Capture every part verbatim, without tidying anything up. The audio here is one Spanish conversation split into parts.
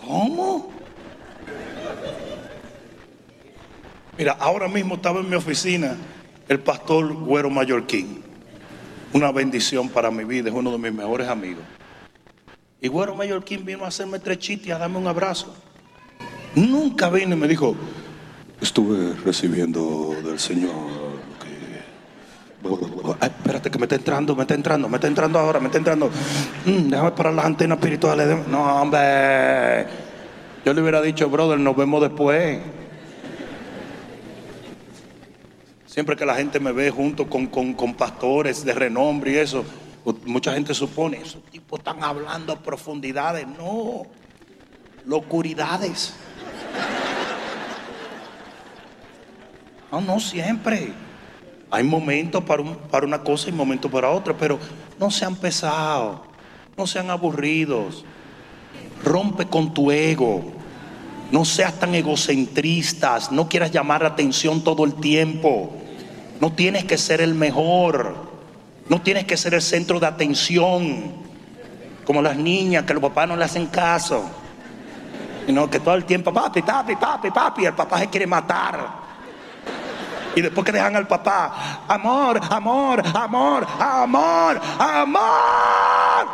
¿Cómo? Mira, ahora mismo estaba en mi oficina el pastor Güero Mallorquín. Una bendición para mi vida, es uno de mis mejores amigos. Y Güero Mallorquín vino a hacerme tres chistes y a darme un abrazo. Nunca vino y me dijo: estuve recibiendo del Señor que... Ay, espérate que me está entrando, me está entrando, me está entrando ahora, me está entrando. Mm, déjame parar las antenas espirituales. No, hombre. Yo le hubiera dicho: brother, nos vemos después. Siempre que la gente me ve junto con, con, con pastores de renombre y eso, mucha gente supone, esos tipos están hablando profundidades. No, locuridades. No, no siempre. Hay momentos para, un, para una cosa y momentos para otra, pero no sean pesados, no sean aburridos. Rompe con tu ego. No seas tan egocentristas, no quieras llamar la atención todo el tiempo. No tienes que ser el mejor, no tienes que ser el centro de atención, como las niñas que los papás no le hacen caso. Sino que todo el tiempo, papi, papi, papi, papi, el papá se quiere matar. Y después que dejan al papá, amor, amor, amor, amor, amor.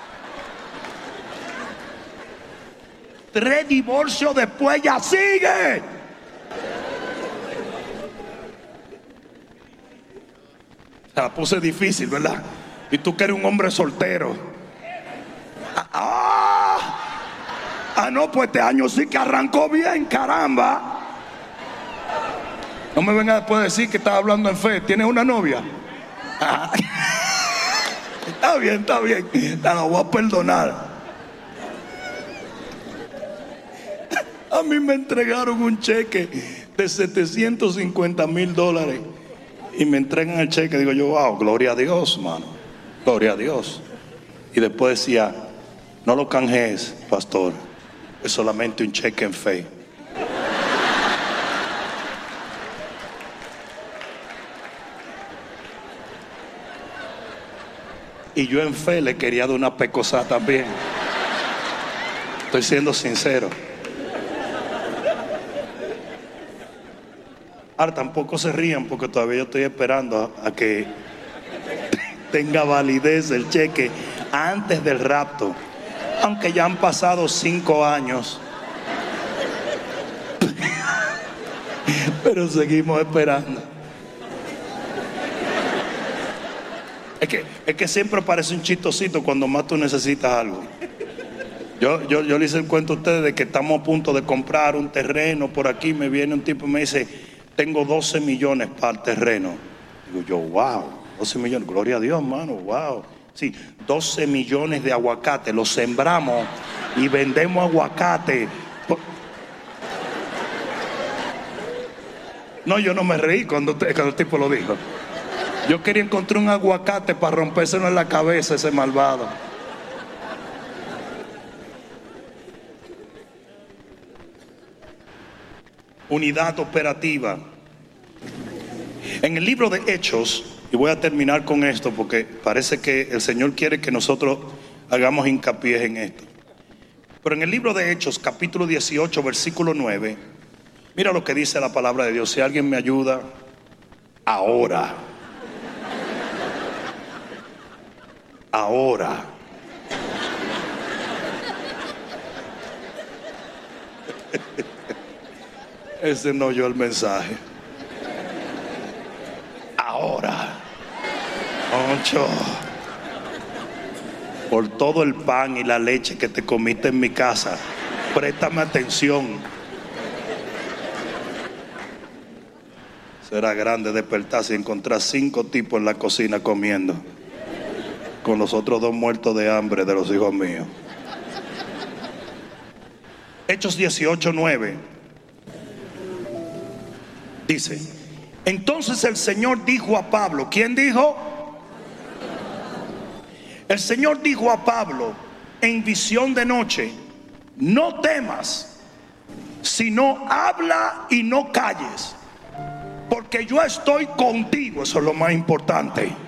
Tres divorcios después ya sigue. La puse difícil, ¿verdad? Y tú que eres un hombre soltero. Ah, ah, no, pues este año sí que arrancó bien, caramba. No me vengas después a decir que estás hablando en fe. ¿Tienes una novia? Ah. Está bien, está bien. Te lo voy a perdonar. A mí me entregaron un cheque de setecientos cincuenta mil dólares y me entregan el cheque. Digo yo, wow, gloria a Dios, mano, gloria a Dios. Y después decía: no lo canjees, pastor, es solamente un cheque en fe. Y yo en fe le quería dar una pecosá también. Estoy siendo sincero. Ahora tampoco se rían, porque todavía yo estoy esperando a, a que tenga validez el cheque antes del rapto. Aunque ya han pasado cinco años. Pero seguimos esperando. Es que, es que siempre parece un chistosito cuando más tú necesitas algo. Yo, yo, yo le hice el cuento a ustedes de que estamos a punto de comprar un terreno por aquí. Me viene un tipo y me dice: tengo doce millones para el terreno. Digo yo, wow, doce millones, gloria a Dios, mano, wow. Sí, doce millones de aguacate, los sembramos y vendemos aguacate. No, yo no me reí cuando, cuando el tipo lo dijo. Yo quería encontrar un aguacate para rompérselo en la cabeza, ese malvado. Unidad operativa. En el libro de Hechos, y voy a terminar con esto porque parece que el Señor quiere que nosotros hagamos hincapié en esto. Pero en el libro de Hechos, capítulo dieciocho, versículo nueve, mira lo que dice la palabra de Dios. Si alguien me ayuda, ahora. Ahora. Ese no oyó el mensaje. Ahora, Oncho, por todo el pan y la leche que te comiste en mi casa, préstame atención. Será grande despertarse y encontrar cinco tipos en la cocina comiendo, con los otros dos muertos de hambre de los hijos míos. Hechos dieciocho, nueve dice: entonces el Señor dijo a Pablo. ¿Quién dijo? El Señor dijo a Pablo en visión de noche: no temas, sino habla y no calles, porque yo estoy contigo. Eso es lo más importante.